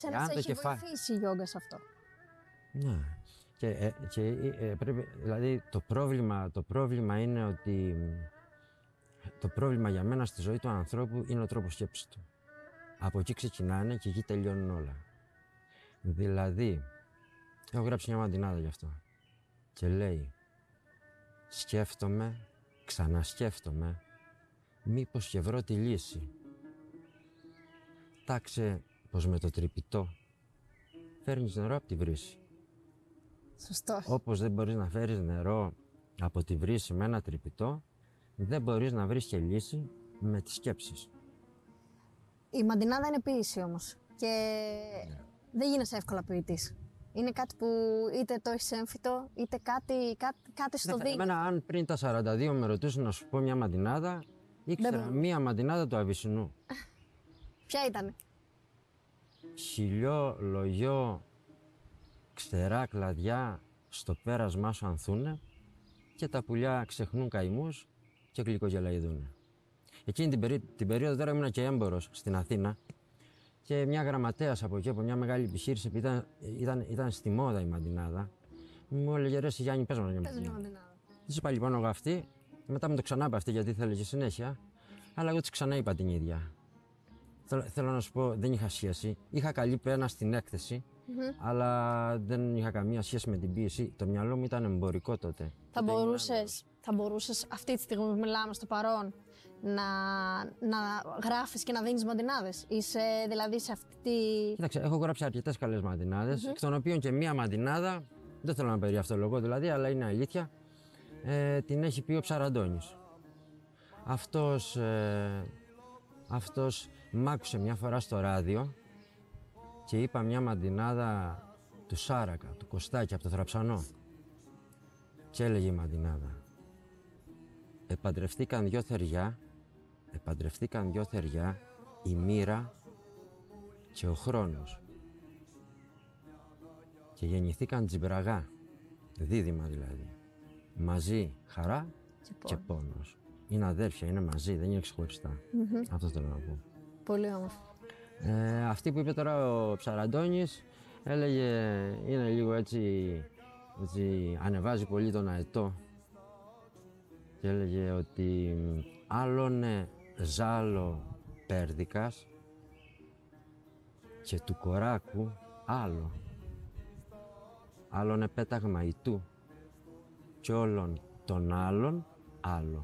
Σε έχει βοηθήσει η γιόγκα σε αυτό. Ναι. Πρέπει, δηλαδή το πρόβλημα είναι ότι το πρόβλημα για μένα στη ζωή του ανθρώπου είναι ο τρόπος σκέψης του. Από εκεί ξεκινάνε και εκεί τελειώνουν όλα. Δηλαδή, έχω γράψει μια μαντινάδα γι' αυτό και λέει σκέφτομαι, ξανασκέφτομαι, μήπως και βρω τη λύση. Τάξε πως με το τρυπητό φέρνεις νερό από τη βρύση. Σωστός. Όπως δεν μπορείς να φέρεις νερό από τη βρύση με ένα τρυπητό, δεν μπορείς να βρεις και λύση με τις σκέψεις. Η μαντινάδα είναι ποίηση όμως και δεν γίνεσαι εύκολα ποιητής. Είναι κάτι που είτε το έχεις έμφυτο, είτε κάτι στο δίνει. Εμένα αν πριν τα 42 με ρωτούσαν να σου πω μια μαντινάδα, ήξερα μία μαντινάδα του Αβυσσινού. Ποια ήτανε? Χιλιό, λογιό, ξερά κλαδιά στο πέρασμά σου ανθούνε και τα πουλιά ξεχνούν καημούς και γλυκογελαϊδούνε. Εκείνη την περίοδο τώρα ήμουν και έμπορος στην Αθήνα και μια γραμματέας από εκεί, από μια μεγάλη επιχείρηση, επειδή ήταν στη μόδα η μαντινάδα, μου έλεγε ρε εσύ Γιάννη, πες μου μια μαντινάδα. Της είπα λοιπόν εγώ αυτή, μετά μου το ξανά είπα αυτή γιατί ήθελε και συνέχεια, αλλά εγώ της ξανά είπα την ίδια. Θέλω να σου πω, δεν είχα σχέση. Είχα καλή πένα στην έκθεση, αλλά δεν είχα καμία σχέση με την ποίηση. Το μυαλό μου ήταν εμπορικό τότε. Θα μπορούσες αυτή τη στιγμή που μιλάμε στο παρόν να γράφεις και να δίνεις μαντινάδες? Είσαι δηλαδή σε αυτή τη... Κοίταξε, έχω γράψει αρκετές καλές μαντινάδες, εκ των οποίων και μία μαντινάδα, δεν θέλω να περιαυτολογώ δηλαδή, αλλά είναι αλήθεια, την έχει πει ο Ψαραντώνης. Αυτός μ' άκουσε μια φορά στο ράδιο και είπα μια μαντινάδα του Σάρακα, του Κωστάκη από το Θραψανό. Και έλεγε η μαντινάδα: Επαντρευτήκαν δυο θεριά, η μοίρα και ο χρόνος. Και γεννηθήκαν τζιμπραγά, δίδυμα δηλαδή. Μαζί χαρά και πόνος. Είναι αδέρφια, είναι μαζί, δεν είναι ξεχωριστά. Αυτό θέλω να πω. Πολύ όμορφο. Αυτή που είπε τώρα ο Ψαραντώνης έλεγε, είναι λίγο έτσι ανεβάζει πολύ τον αετό και έλεγε ότι άλλονε ζάλο πέρδικας και του κοράκου άλλο. Άλλονε πέταγμα ητού κι όλων των άλλων άλλο.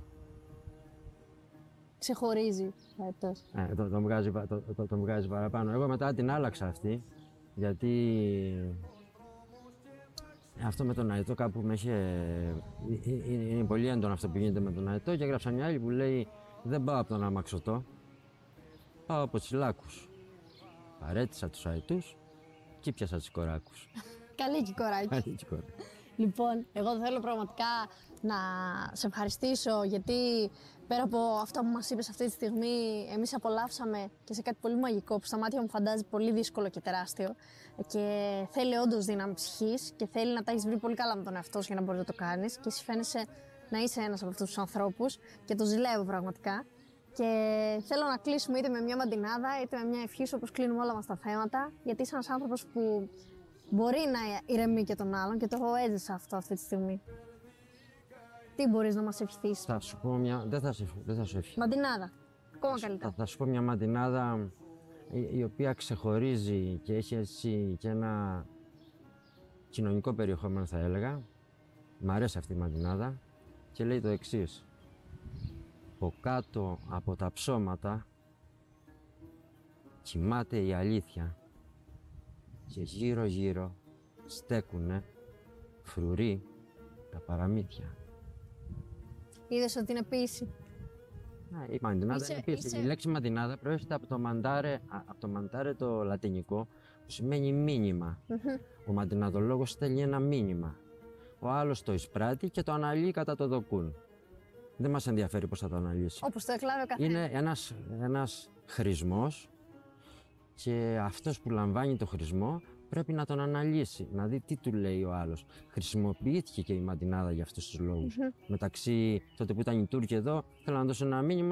Ξεχωρίζει αετός. Το βγάζει παραπάνω. Εγώ μετά την άλλαξα αυτή, γιατί αυτό με τον αετό κάπου με είχε... Είναι πολύ έντονο αυτό που γίνεται με τον αετό και έγραψα μια άλλη που λέει δεν πάω από τον αμαξωτό, πάω από τσιλάκους. Παρέτησα τους αετούς και πιάσα τους κοράκους. Καλή κυκοράκι. Λοιπόν, εγώ θέλω πραγματικά να σε ευχαριστήσω γιατί πέρα από αυτά που μας είπες αυτή τη στιγμή, εμείς απολαύσαμε και σε κάτι πολύ μαγικό που στα μάτια μου φαντάζει πολύ δύσκολο και τεράστιο και θέλει όντως δύναμη ψυχής και θέλει να τα έχεις βρει πολύ καλά με τον εαυτό σου για να μπορείς να το κάνεις και εσύ φαίνεσαι να είσαι ένας από αυτούς τους ανθρώπους και το ζηλεύω πραγματικά. Και θέλω να κλείσουμε είτε με μια μαντινάδα είτε με μια ευχή σου όπως κλείνουμε όλα μας τα θέματα, γιατί είσαι ένας άνθρωπος που μπορεί να ηρεμεί και τον άλλον και το εγώ έζησα αυτό αυτή τη στιγμή. Τι μπορείς να μας ευχηθείς? Θα σου πω μια... Δεν θα σου ευχηθώ. Μαντινάδα. Ακόμα καλύτερα. Θα σου πω μια μαντινάδα η οποία ξεχωρίζει και έχει έτσι και ένα κοινωνικό περιεχόμενο θα έλεγα. Μ' αρέσει αυτή η μαντινάδα και λέει το εξής. Από κάτω από τα ψώματα κοιμάται η αλήθεια και γύρω γύρω στέκουνε φρουροί τα παραμύθια. Είδες ότι είναι ποίηση? Η μαντινάδα είναι ποίηση. Η λέξη μαντινάδα προέρχεται από το μαντάρε το λατινικό που σημαίνει μήνυμα. Ο μαντιναδολόγος στέλνει ένα μήνυμα. Ο άλλος το εισπράττει και το αναλύει κατά το δοκούν. Δεν μας ενδιαφέρει πώς θα το αναλύσει. Όπως το εκλάβει ο καθένας. Είναι ένας χρησμός και αυτός που λαμβάνει το χρησμό πρέπει να τον αναλύσει, να δει τι του λέει ο άλλος. Χρησιμοποιήθηκε και η μαντινάδα για αυτούς τους λόγους. Μεταξύ τότε που ήταν οι Τούρκοι εδώ, θέλω να δώσω ένα μήνυμα.